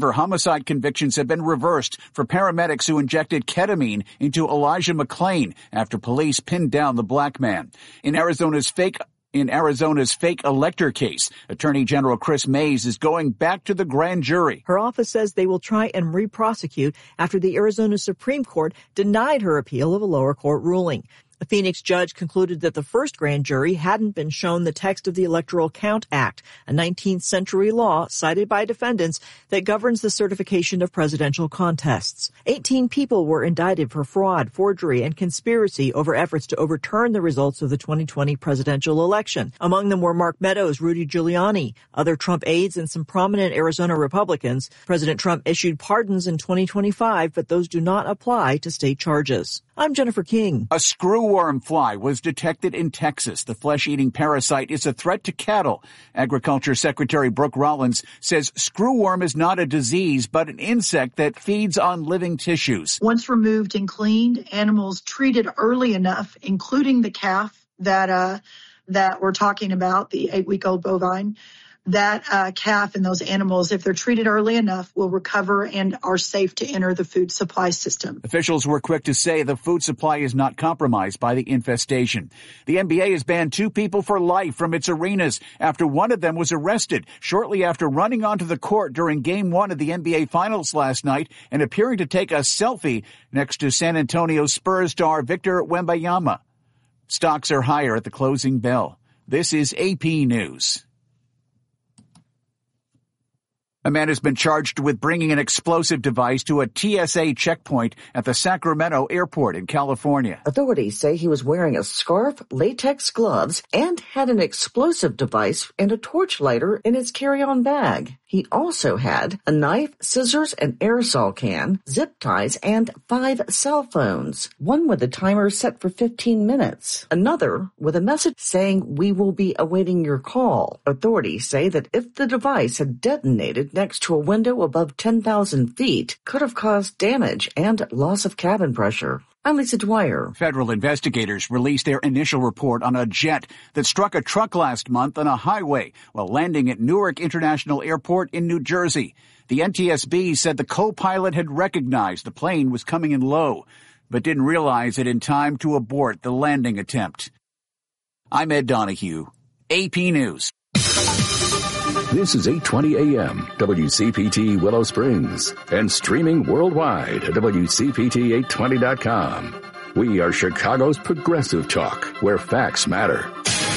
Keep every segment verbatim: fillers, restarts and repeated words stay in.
Homicide convictions have been reversed for paramedics who injected ketamine into Elijah McClain after police pinned down the black man. In Arizona's fake In Arizona's fake elector case, Attorney General Chris Mays is going back to the grand jury. Her office says they will try and re-prosecute after the Arizona Supreme Court denied her appeal of a lower court ruling. A Phoenix judge concluded that the first grand jury hadn't been shown the text of the Electoral Count Act, a nineteenth century law cited by defendants that governs the certification of presidential contests. eighteen people were indicted for fraud, forgery, and conspiracy over efforts to overturn the results of the twenty twenty presidential election. Among them were Mark Meadows, Rudy Giuliani, other Trump aides, and some prominent Arizona Republicans. President Trump issued pardons in twenty twenty-five, but those do not apply to state charges. I'm Jennifer King. A screwworm fly was detected in Texas. The flesh-eating parasite is a threat to cattle. Agriculture Secretary Brooke Rollins says screwworm is not a disease, but an insect that feeds on living tissues. Once removed and cleaned, animals treated early enough, including the calf that uh, that we're talking about, the eight-week-old bovine, that uh, calf and those animals, if they're treated early enough, will recover and are safe to enter the food supply system. Officials were quick to say the food supply is not compromised by the infestation. The N B A has banned two people for life from its arenas after one of them was arrested shortly after running onto the court during Game one of the N B A Finals last night and appearing to take a selfie next to San Antonio Spurs star Victor Wembanyama. Stocks are higher at the closing bell. This is A P News. A man has been charged with bringing an explosive device to a T S A checkpoint at the Sacramento airport in California. Authorities say he was wearing a scarf, latex gloves, and had an explosive device and a torch lighter in his carry-on bag. He also had a knife, scissors, an aerosol can, zip ties, and five cell phones. One with a timer set for fifteen minutes. Another with a message saying, "We will be awaiting your call." Authorities say that if the device had detonated next to a window above ten thousand feet, could have caused damage and loss of cabin pressure. I'm Lisa Dwyer. Federal investigators released their initial report on a jet that struck a truck last month on a highway while landing at Newark International Airport in New Jersey. The N T S B said the co-pilot had recognized the plane was coming in low, but didn't realize it in time to abort the landing attempt. I'm Ed Donahue, A P News. This is eight twenty A M, W C P T Willow Springs, and streaming worldwide at W C P T eight twenty dot com. We are Chicago's progressive talk, where facts matter.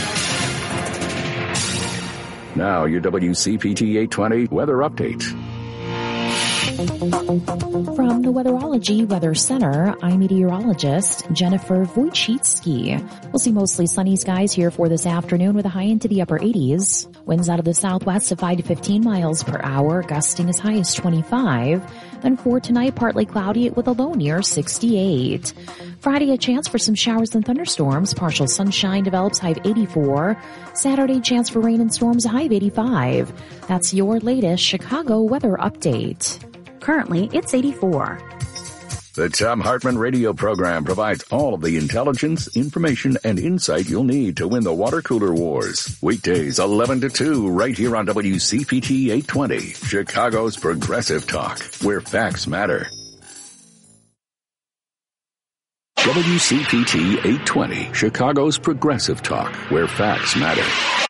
Now, your W C P T eight twenty weather update. From the Weatherology Weather Center, I'm meteorologist Jennifer Wojcicki. We'll see mostly sunny skies here for this afternoon with a high into the upper eighties. Winds out of the southwest of five to fifteen miles per hour, gusting as high as twenty-five. Then for tonight, partly cloudy with a low near sixty-eight. Friday, a chance for some showers and thunderstorms. Partial sunshine develops, high of eighty-four. Saturday, chance for rain and storms, a high of eighty-five. That's your latest Chicago weather update. Currently, it's eighty-four. The Thom Hartmann radio program provides all of the intelligence, information, and insight you'll need to win the water cooler wars. Weekdays eleven to two right here on W C P T eight twenty, Chicago's progressive talk, where facts matter. W C P T eight twenty, Chicago's progressive talk, where facts matter.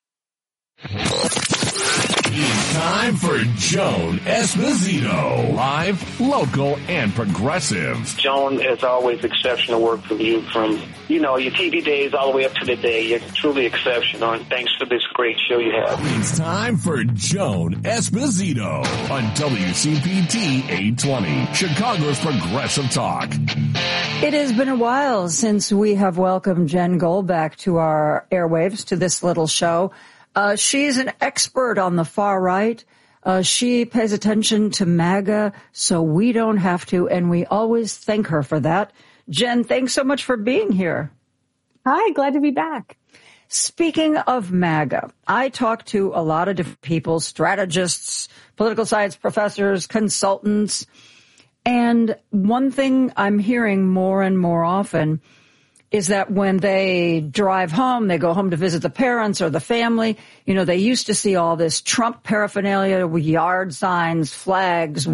It's time for Joan Esposito. Live, local, and progressive. Joan, as always, exceptional work from you from, you know, your T V days all the way up to the day. You're truly exceptional, and thanks for this great show you have. It's time for Joan Esposito on W C P T eight twenty, Chicago's progressive talk. It has been a while since we have welcomed Jen Gold back to our airwaves, to this little show. Uh, she's an expert on the far right. Uh, she pays attention to MAGA, so we don't have to, and we always thank her for that. Jen, thanks so much for being here. Hi, glad to be back. Speaking of MAGA, I talk to a lot of different people, strategists, political science professors, consultants, and one thing I'm hearing more and more often is that when they drive home, they go home to visit the parents or the family, you know, they used to see all this Trump paraphernalia with yard signs, flags,